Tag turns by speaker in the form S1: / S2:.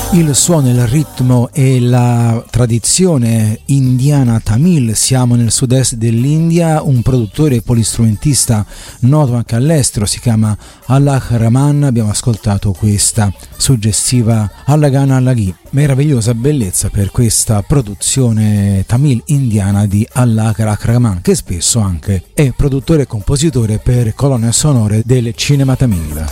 S1: Il suono, il ritmo e la tradizione indiana tamil. Siamo nel sud-est dell'India. Un produttore polistrumentista noto anche all'estero si chiama Allah Rahman. Abbiamo ascoltato questa suggestiva Allagana Allaghi, meravigliosa bellezza per questa produzione tamil indiana di Allah Rahman, che spesso anche è produttore e compositore per colonne sonore del cinema tamil.